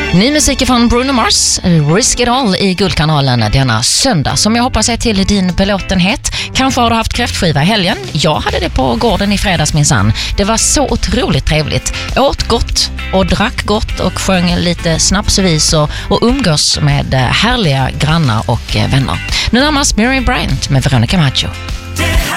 Ny musik från Bruno Mars, Risk It All i Guldkanalen denna söndag, som jag hoppas är till din belåtenhet. Kanske har du haft kräftskiva i helgen. Jag hade det på gården i fredags minsann. Det var så otroligt trevligt. Åt gott och drack gott och sjöng lite snapsvisor och umgås med härliga grannar och vänner. Nu närmast Miriam Bryant med Veronica Maggio.